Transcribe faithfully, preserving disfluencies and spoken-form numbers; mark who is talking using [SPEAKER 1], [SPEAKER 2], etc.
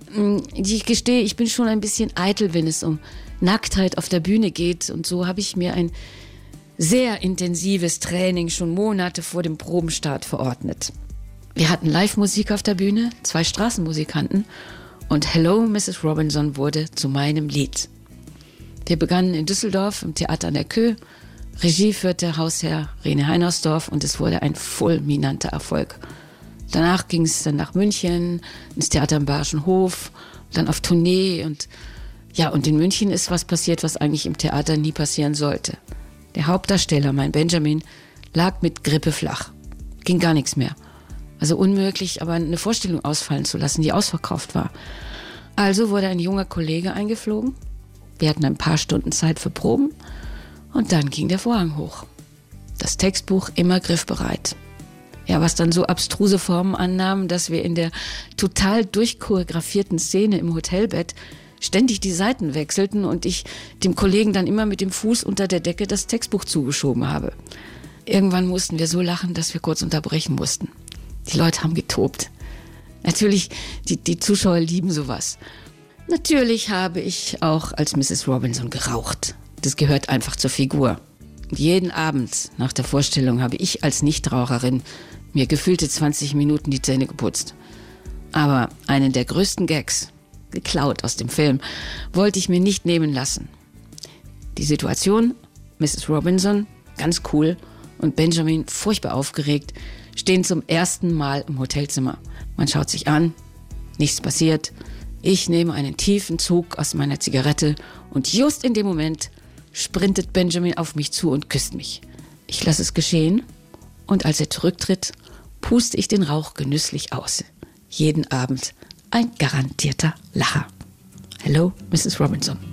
[SPEAKER 1] Ich gestehe, ich bin schon ein bisschen eitel, wenn es um Nacktheit auf der Bühne geht. Und so habe ich mir ein sehr intensives Training schon Monate vor dem Probenstart verordnet. Wir hatten Live-Musik auf der Bühne, zwei Straßenmusikanten und Hello, Missus Robinson wurde zu meinem Lied. Wir begannen in Düsseldorf im Theater an der Köh. Regie führte Hausherr Rene Heinersdorf und es wurde ein fulminanter Erfolg. Danach ging es dann nach München, ins Theater am Bayerischen Hof, dann auf Tournee und ja, und in München ist was passiert, was eigentlich im Theater nie passieren sollte. Der Hauptdarsteller, mein Benjamin, lag mit Grippe flach. Ging gar nichts mehr. Also unmöglich, aber eine Vorstellung ausfallen zu lassen, die ausverkauft war. Also wurde ein junger Kollege eingeflogen. Wir hatten ein paar Stunden Zeit für Proben und dann ging der Vorhang hoch. Das Textbuch immer griffbereit. Ja, was dann so abstruse Formen annahm, dass wir in der total durchchoreografierten Szene im Hotelbett ständig die Seiten wechselten und ich dem Kollegen dann immer mit dem Fuß unter der Decke das Textbuch zugeschoben habe. Irgendwann mussten wir so lachen, dass wir kurz unterbrechen mussten. Die Leute haben getobt. Natürlich, die, die Zuschauer lieben sowas. Natürlich habe ich auch als Missus Robinson geraucht. Das gehört einfach zur Figur. Und jeden Abend nach der Vorstellung habe ich als Nichtraucherin mir gefühlte zwanzig Minuten die Zähne geputzt. Aber einen der größten Gags, geklaut aus dem Film, wollte ich mir nicht nehmen lassen. Die Situation, Missus Robinson, ganz cool, und Benjamin, furchtbar aufgeregt, stehen zum ersten Mal im Hotelzimmer. Man schaut sich an, nichts passiert. Ich nehme einen tiefen Zug aus meiner Zigarette und just in dem Moment sprintet Benjamin auf mich zu und küsst mich. Ich lasse es geschehen und als er zurücktritt, puste ich den Rauch genüsslich aus. Jeden Abend ein garantierter Lacher. Hello, Missus Robinson.